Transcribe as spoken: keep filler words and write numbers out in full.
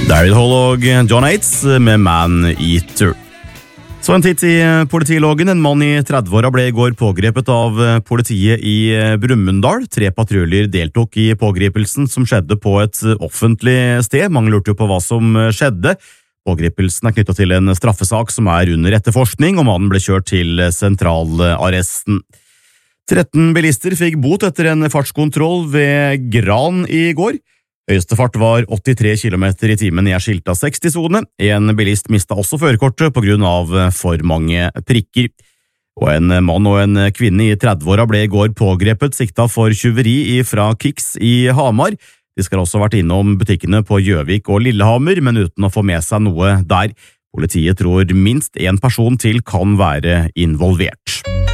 Daryl Hall og John Yates med Man Eater. Så en titt i politiloggen. En mann i trettiåra ble i går pågrepet av politiet i Brumunddal. Tre patruljer deltok i pågripelsen som skjedde på et offentlig sted. Mange lurte jo på hva som skjedde. Pågripelsen er knyttet til en straffesak som er under etterforskning, og mannen ble kjørt til sentralarresten. tretten bilister fikk bot etter en fartskontroll ved Gran i går. Høyeste fart var åttitre kilometer i timen i en skilta seksti-sone. En bilist mistet også førerkortet på grunn av for mange prikker. Og en mann og en kvinne i trettiåra ble i går pågrepet sikta for tjuveri fra Kicks i Hamar. De skal også ha vært innom butikkene på Gjøvik og Lillehammer, men uten å få med seg noe der. Politiet tror minst en person til kan være involvert.